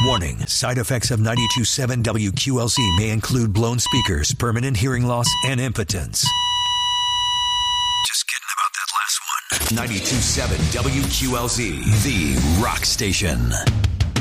Warning, side effects of 92.7 WQLZ may include blown speakers, permanent hearing loss, and impotence. Just kidding about that last one. 92.7 WQLZ, the rock station.